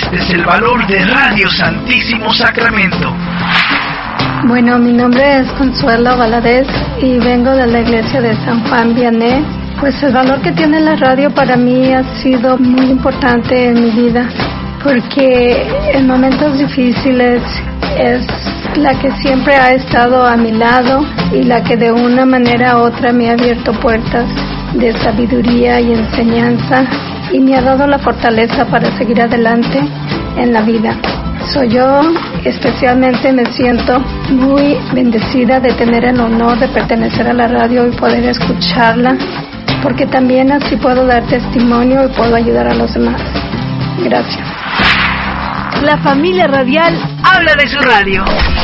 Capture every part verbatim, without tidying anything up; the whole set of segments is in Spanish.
Este es el valor de Radio Santísimo Sacramento. Bueno, mi nombre es Consuelo Valadez y vengo de la iglesia de San Juan Vianney. Pues el valor que tiene la radio para mí ha sido muy importante en mi vida, porque en momentos difíciles es la que siempre ha estado a mi lado y la que de una manera u otra me ha abierto puertas de sabiduría y enseñanza y me ha dado la fortaleza para seguir adelante en la vida. Soy yo, especialmente me siento muy bendecida de tener el honor de pertenecer a la radio y poder escucharla, porque también así puedo dar testimonio y puedo ayudar a los demás. Gracias. La familia radial habla de su radio.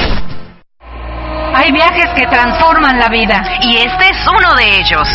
Hay viajes que transforman la vida y este es uno de ellos.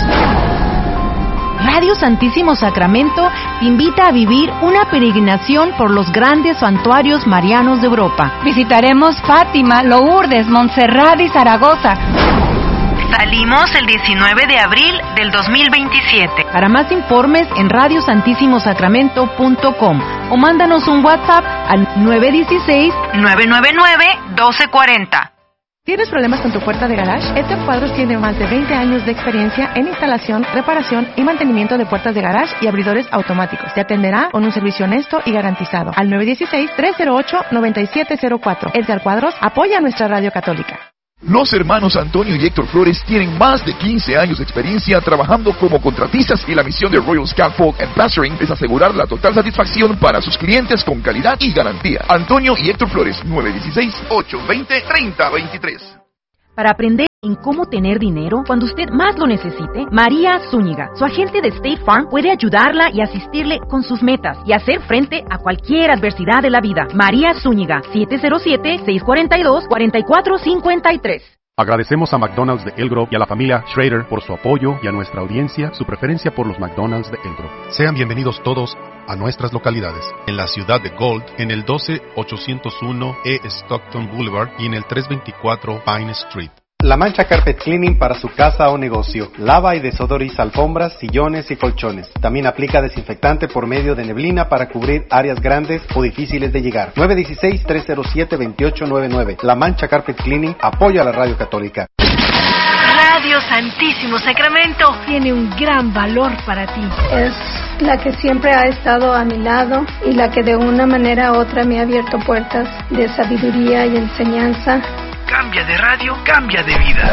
Radio Santísimo Sacramento te invita a vivir una peregrinación por los grandes santuarios marianos de Europa. Visitaremos Fátima, Lourdes, Montserrat y Zaragoza. Salimos el diecinueve de abril del dos mil veintisiete. Para más informes en radio santísimo sacramento punto com o mándanos un WhatsApp al nueve uno seis, nueve nueve nueve, uno dos cuatro cero. ¿Tienes problemas con tu puerta de garage? Edgar Cuadros tiene más de veinte años de experiencia en instalación, reparación y mantenimiento de puertas de garage y abridores automáticos. Te atenderá con un servicio honesto y garantizado. Al nueve uno seis, tres cero ocho, nueve siete cero cuatro. Edgar Cuadros apoya a nuestra radio católica. Los hermanos Antonio y Héctor Flores tienen más de quince años de experiencia trabajando como contratistas y la misión de Royal Scaffold and Plastering es asegurar la total satisfacción para sus clientes con calidad y garantía. Antonio y Héctor Flores, nueve uno seis, ocho dos cero, tres cero dos tres. Para aprender en cómo tener dinero cuando usted más lo necesite, María Zúñiga, su agente de State Farm, puede ayudarla y asistirle con sus metas y hacer frente a cualquier adversidad de la vida. María Zúñiga, siete cero siete, seis cuatro dos, cuatro cuatro cinco tres. Agradecemos a McDonald's de El Grove y a la familia Schrader por su apoyo y a nuestra audiencia su preferencia por los McDonald's de El Grove. Sean bienvenidos todos a nuestras localidades. En la ciudad de Gold, en el doce ochocientos uno E Stockton Boulevard y en el trescientos veinticuatro Pine Street. La Mancha Carpet Cleaning para su casa o negocio. Lava y desodoriza alfombras, sillones y colchones. También aplica desinfectante por medio de neblina para cubrir áreas grandes o difíciles de llegar. nueve uno seis, tres cero siete, dos ocho nueve nueve. La Mancha Carpet Cleaning apoya a la radio católica. Radio Santísimo Sacramento tiene un gran valor para ti. Es la que siempre ha estado a mi lado y la que de una manera u otra me ha abierto puertas de sabiduría y enseñanza. Cambia de radio, cambia de vida.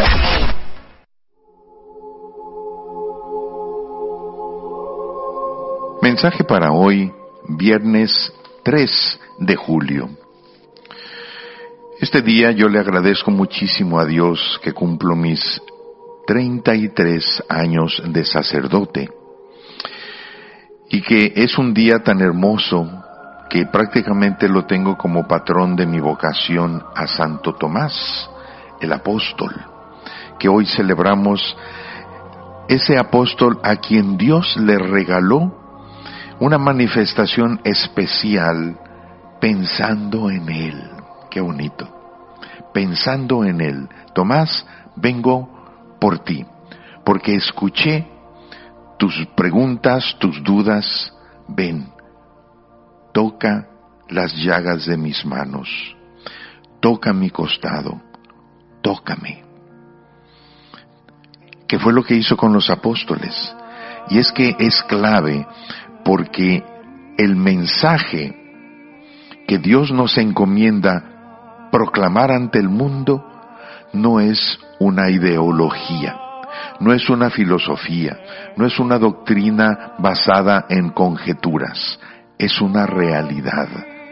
Mensaje para hoy, viernes tres de julio. Este día yo le agradezco muchísimo a Dios que cumplo mis treinta y tres años de sacerdote y que es un día tan hermoso que prácticamente lo tengo como patrón de mi vocación a Santo Tomás, el apóstol, que hoy celebramos ese apóstol a quien Dios le regaló una manifestación especial pensando en él. Qué bonito. Pensando en él. Tomás, vengo por ti, porque escuché tus preguntas, tus dudas. Ven. Toca las llagas de mis manos, toca mi costado, tócame. ¿Qué fue lo que hizo con los apóstoles? Y es que es clave porque el mensaje que Dios nos encomienda proclamar ante el mundo no es una ideología, no es una filosofía, no es una doctrina basada en conjeturas. Es una realidad.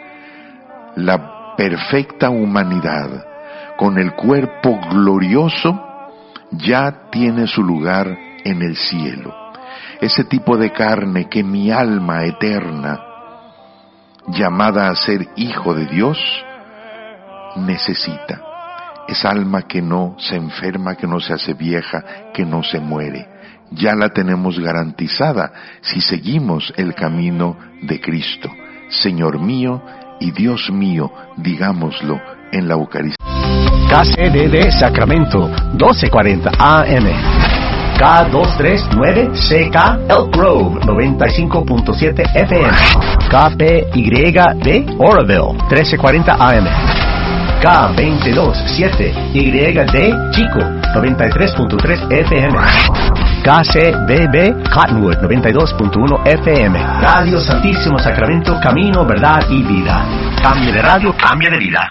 La perfecta humanidad, con el cuerpo glorioso, ya tiene su lugar en el cielo. Ese tipo de carne que mi alma eterna, llamada a ser hijo de Dios, necesita. Esa alma que no se enferma, que no se hace vieja, que no se muere. Ya la tenemos garantizada si seguimos el camino de Cristo. Señor mío y Dios mío, digámoslo en la Eucaristía. K C D D Sacramento, doce cuarenta A M. K doscientos treinta y nueve C K Elk Grove noventa y cinco punto siete F M. K P Y D Oroville trece cuarenta A M. K veintidós siete Y D Chico noventa y tres punto tres F M. K C B B Cottonwood noventa y dos punto uno F M. Radio Santísimo Sacramento, camino, verdad y vida. Cambio de radio, cambia de vida.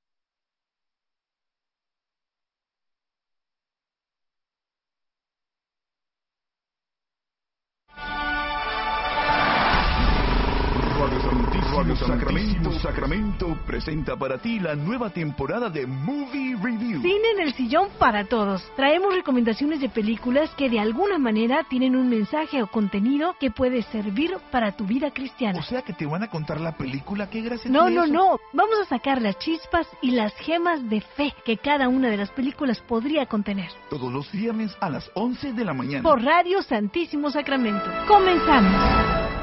Radio Sacramento, Sacramento presenta para ti la nueva temporada de Movie Review. Cine en el sillón para todos. Traemos recomendaciones de películas que de alguna manera tienen un mensaje o contenido que puede servir para tu vida cristiana. O sea que te van a contar la película, qué gracia. No, no, no. Vamos a sacar las chispas y las gemas de fe que cada una de las películas podría contener. Todos los viernes a las once de la mañana. Por Radio Santísimo Sacramento. Comenzamos.